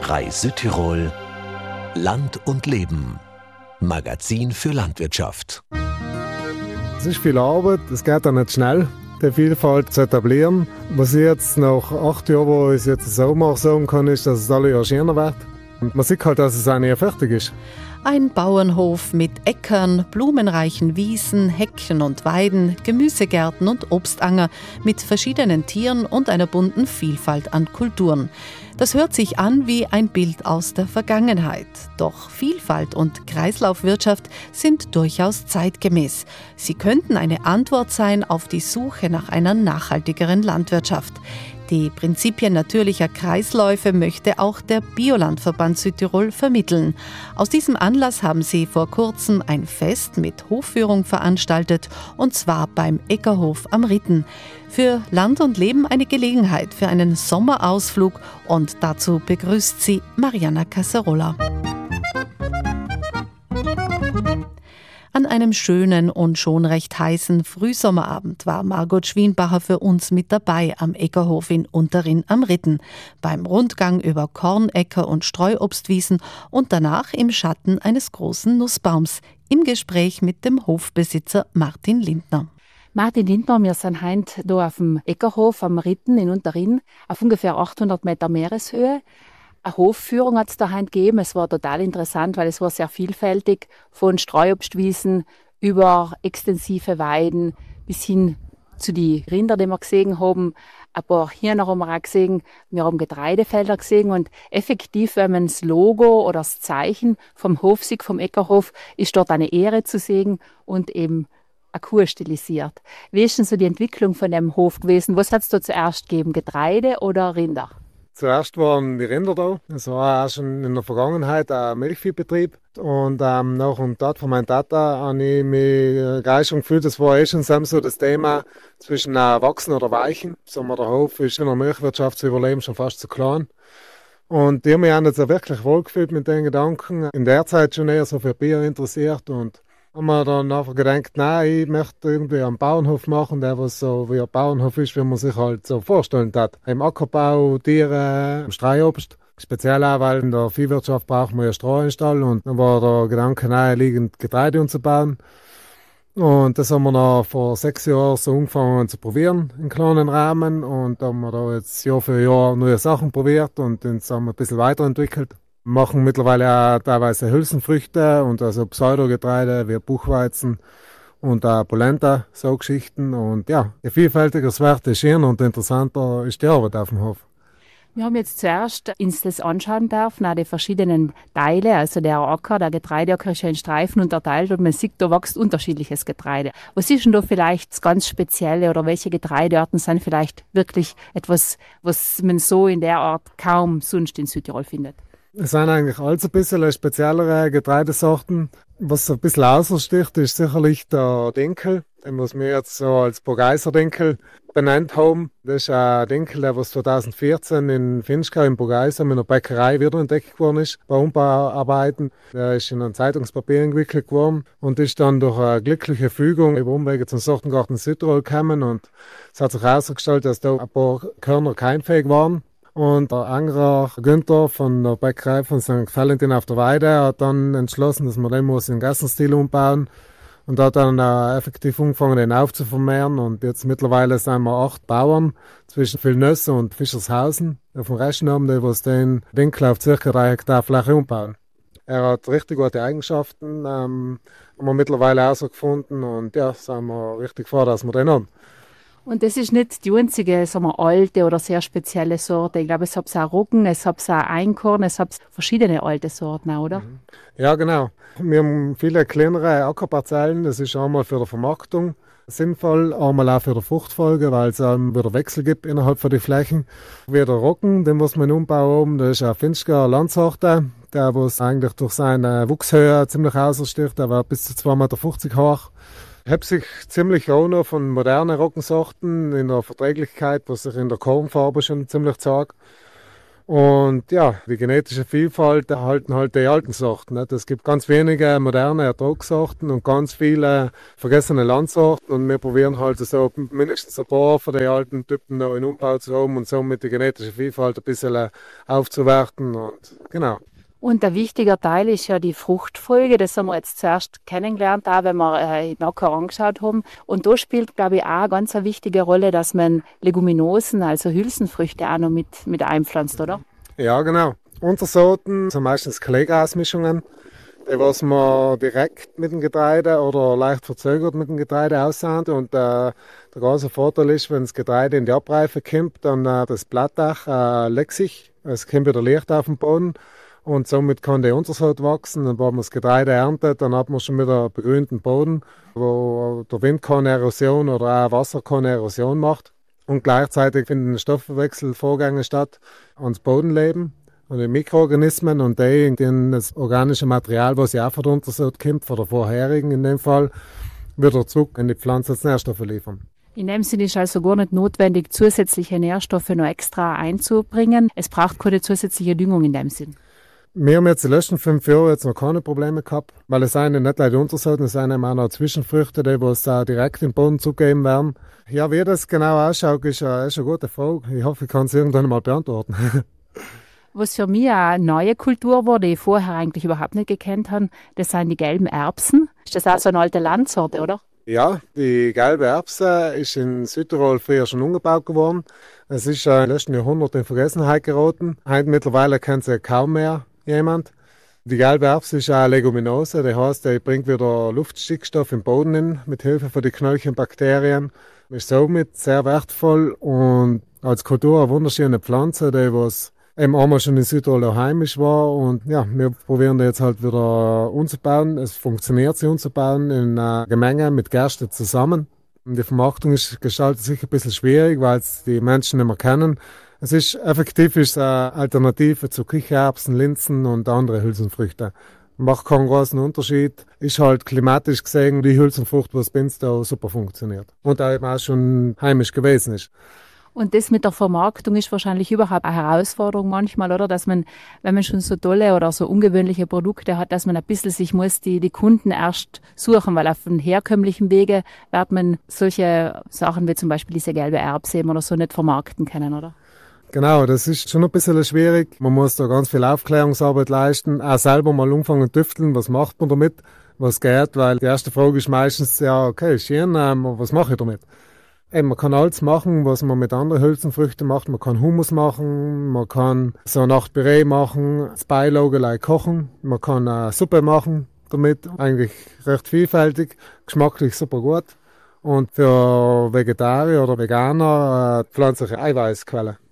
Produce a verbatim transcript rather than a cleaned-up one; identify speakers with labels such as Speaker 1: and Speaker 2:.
Speaker 1: Reis Südtirol, Land und Leben. Magazin für Landwirtschaft.
Speaker 2: Es ist viel Arbeit, es geht auch nicht schnell, die Vielfalt zu etablieren. Was ich jetzt nach acht Jahren, wo ich es jetzt so mache, sagen kann, ist, dass es alle Jahre schöner wird. Und man sieht halt, dass es auch nicht fertig ist.
Speaker 3: Ein Bauernhof mit Äckern, blumenreichen Wiesen, Hecken und Weiden, Gemüsegärten und Obstanger mit verschiedenen Tieren und einer bunten Vielfalt an Kulturen. Das hört sich an wie ein Bild aus der Vergangenheit. Doch Vielfalt und Kreislaufwirtschaft sind durchaus zeitgemäß. Sie könnten eine Antwort sein auf die Suche nach einer nachhaltigeren Landwirtschaft. Die Prinzipien natürlicher Kreisläufe möchte auch der Biolandverband Südtirol vermitteln. Aus diesem Anlass haben sie vor kurzem ein Fest mit Hofführung veranstaltet, und zwar beim Äckerhof am Ritten. Für Land und Leben eine Gelegenheit für einen Sommerausflug, und dazu begrüßt sie Mariana Casarola. An einem schönen und schon recht heißen Frühsommerabend war Margot Schwienbacher für uns mit dabei am Äckerhof in Unterrinn am Ritten, beim Rundgang über Kornäcker und Streuobstwiesen und danach im Schatten eines großen Nussbaums, im Gespräch mit dem Hofbesitzer Martin Lindner.
Speaker 4: Martin Lindner, wir sind heute hier auf dem Äckerhof am Ritten in Unterrinn, auf ungefähr achthundert Meter Meereshöhe. Eine Hofführung hat es da gegeben. Es war total interessant, weil es war sehr vielfältig, von Streuobstwiesen über extensive Weiden bis hin zu den Rinder, die wir gesehen haben. Ein paar Hühner haben wir auch gesehen. Wir haben Getreidefelder gesehen, und effektiv, wenn man das Logo oder das Zeichen vom Hofsieg, vom Äckerhof, ist dort eine Ähre zu sehen und eben eine Kuh stilisiert. Wie ist denn so die Entwicklung von dem Hof gewesen? Was hat es da zuerst gegeben, Getreide oder Rinder?
Speaker 2: Zuerst waren die Rinder da. Es war auch schon in der Vergangenheit ein Milchviehbetrieb. Und ähm, nach dem Tod von meinem Tata habe ich mich gleich schon gefühlt, das war eh schon so das Thema zwischen äh, Wachsen oder Weichen. Sagen wir, der Hof ist in der Milchwirtschaft zu überleben schon fast zu klein. Und ich habe mich auch nicht so wirklich wohlgefühlt mit den Gedanken. In der Zeit schon eher so für Bier interessiert, und haben wir dann einfach gedacht, nein, ich möchte irgendwie einen Bauernhof machen, der was so wie ein Bauernhof ist, wie man sich halt so vorstellen hat. Im Ackerbau, Tiere, im Streuobst. Speziell auch, weil in der Viehwirtschaft braucht man ja Stroh in den Stall, und dann war der Gedanke, naheliegend Getreide anzubauen. Und das haben wir noch vor sechs Jahren so angefangen zu probieren, in kleinen Rahmen. Und da haben wir da jetzt Jahr für Jahr neue Sachen probiert und uns haben wir ein bisschen weiterentwickelt. Wir machen mittlerweile auch teilweise Hülsenfrüchte und also Pseudogetreide wie Buchweizen und auch Polenta, so Geschichten. Und ja, je vielfältiger es wird, je schöner und interessanter ist die Arbeit auf dem Hof.
Speaker 4: Wir haben jetzt zuerst uns das anschauen dürfen, auch die verschiedenen Teile. Also der Acker, der Getreideacker ist ja in Streifen unterteilt, und man sieht, da wächst unterschiedliches Getreide. Was ist denn da vielleicht das ganz Spezielle, oder welche Getreidearten sind vielleicht wirklich etwas, was man so in der Art kaum sonst in Südtirol findet?
Speaker 2: Es sind eigentlich alles ein bisschen speziellere Getreidesorten. Was ein bisschen aussticht, ist sicherlich der Dinkel, den was wir jetzt so als Burgeiser Dinkel benannt haben. Das ist ein Dinkel, der was zweitausendvierzehn in Finchgau im Burgeiser mit einer Bäckerei wiederentdeckt worden ist, bei Umbauarbeiten. Der ist in ein Zeitungspapier eingewickelt worden und ist dann durch eine glückliche Fügung über Umwege zum Sortengarten Südtirol gekommen, und es hat sich herausgestellt, dass da ein paar Körner keimfähig waren. Und der Angerer Günther von der Bäckerei von Sankt Valentin auf der Weide hat dann entschlossen, dass man den muss in Gassenstil umbauen, und hat dann äh, effektiv angefangen, den aufzuvermehren. Und jetzt mittlerweile sind wir acht Bauern zwischen Villnösse und Fischershausen auf dem Rechnen haben, die was den Winkel auf ca. drei Hektar Fläche umbauen. Er hat richtig gute Eigenschaften, ähm, haben wir mittlerweile herausgefunden, und ja, sind wir richtig froh, dass wir den haben.
Speaker 4: Und das ist nicht die einzige, sagen wir, alte oder sehr spezielle Sorte. Ich glaube, es hat auch Roggen, es hat auch Einkorn, es hat verschiedene alte Sorten, oder?
Speaker 2: Ja, genau. Wir haben viele kleinere Ackerparzellen. Das ist einmal für die Vermarktung sinnvoll, einmal auch für die Fruchtfolge, weil es ähm, wieder Wechsel gibt innerhalb von den Flächen. Wie der Roggen, den muss man umbauen. Das ist ein Finchgauer Landsorte, der was eigentlich durch seine Wuchshöhe ziemlich aussticht. Der war bis zu zwei Komma fünfzig Meter hoch. Hebt sich ziemlich auch noch von modernen Roggensorten in der Verträglichkeit, was sich in der Kornfarbe schon ziemlich zeigt. Und ja, die genetische Vielfalt erhalten halt die alten Sorten. Nicht? Es gibt ganz wenige moderne Ertragssorten und ganz viele vergessene Landsorten. Und wir probieren halt so mindestens ein paar von den alten Typen noch in Umbau zu haben und somit die genetische Vielfalt ein bisschen aufzuwerten. Und genau.
Speaker 4: Und ein wichtiger Teil ist ja die Fruchtfolge. Das haben wir jetzt zuerst kennengelernt, auch wenn wir äh, in Acker angeschaut haben. Und da spielt, glaube ich, auch eine ganz wichtige Rolle, dass man Leguminosen, also Hülsenfrüchte, auch noch mit, mit einpflanzt, oder?
Speaker 2: Ja, genau. Untersorten sind meistens Kleegrasmischungen, die was man direkt mit dem Getreide oder leicht verzögert mit dem Getreide aussehen. Und äh, der große Vorteil ist, wenn das Getreide in die Abreife kommt, dann äh, das Blattdach äh, legt sich, es kommt wieder Licht auf den Boden. Und somit kann die Untersaat wachsen. Und wenn man das Getreide erntet, dann hat man schon wieder begrünten Boden, wo der Wind keine Erosion oder auch Wasser keine Erosion macht. Und gleichzeitig finden Stoffwechselvorgänge statt ans Bodenleben und die Mikroorganismen und die, die das organische Material, was ja auch von der Untersaat kommt, von der vorherigen in dem Fall, wieder zurück in die Pflanze als Nährstoffe liefern.
Speaker 4: In dem Sinne ist also gar nicht notwendig, zusätzliche Nährstoffe noch extra einzubringen. Es braucht keine zusätzliche Düngung in dem Sinn.
Speaker 2: Wir haben jetzt die letzten fünf Jahre jetzt noch keine Probleme gehabt, weil es sind nicht nur die Untersorten, es sind auch noch Zwischenfrüchte, die was auch direkt im Boden zugegeben werden. Ja, wie das genau ausschaut, ist eine, ist eine gute Frage. Ich hoffe, ich kann es irgendwann mal beantworten.
Speaker 4: Was für mich eine neue Kultur war, die ich vorher eigentlich überhaupt nicht gekannt habe, das sind die gelben Erbsen. Ist das auch so eine alte Landsorte, oder?
Speaker 2: Ja, die gelbe Erbse ist in Südtirol früher schon umgebaut geworden. Es ist im letzten Jahrhundert in Vergessenheit geraten. Heute mittlerweile kennt sie kaum mehr jemand. Die gelbe Erbse ist eine Leguminose, das heißt, die bringt wieder Luftstickstoff im Boden hin, mit Hilfe von den Knöllchenbakterien. Ist somit sehr wertvoll und als Kultur eine wunderschöne Pflanze, die was eben einmal schon in Südtirol auch heimisch war. Und ja, wir probieren die jetzt halt wieder umzubauen. Es funktioniert, sie umzubauen in einer Gemenge mit Gerste zusammen. Und die Vermarktung ist gestaltet sich ein bisschen schwierig, weil es die Menschen nicht mehr kennen. Es ist effektiv ist eine Alternative zu Kichererbsen, Linsen und andere Hülsenfrüchte. Macht keinen großen Unterschied. Ist halt klimatisch gesehen die Hülsenfrucht, was bei uns da super funktioniert. Und auch eben auch schon heimisch gewesen ist.
Speaker 4: Und das mit der Vermarktung ist wahrscheinlich überhaupt eine Herausforderung manchmal, oder? Dass man, wenn man schon so tolle oder so ungewöhnliche Produkte hat, dass man ein bisschen sich muss die, die Kunden erst suchen, weil auf dem herkömmlichen Wege wird man solche Sachen wie zum Beispiel diese gelbe Erbse oder so nicht vermarkten können, oder?
Speaker 2: Genau, das ist schon ein bisschen schwierig. Man muss da ganz viel Aufklärungsarbeit leisten, auch selber mal anfangen tüfteln, was macht man damit, was geht, weil die erste Frage ist meistens, ja, okay, schön, ähm, was mache ich damit? Eben, man kann alles machen, was man mit anderen Hülsenfrüchten macht. Man kann Hummus machen, man kann so eine Nacht Püree machen, das Beilage kochen, man kann eine Suppe machen damit, eigentlich recht vielfältig, geschmacklich super gut. Und für Vegetarier oder Veganer äh, pflanzliche Eiweißquelle.